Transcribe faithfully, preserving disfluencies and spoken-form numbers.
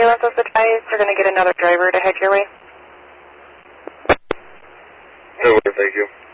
ambulance was advised. They're going to get another driver to head your way. Oh, thank you.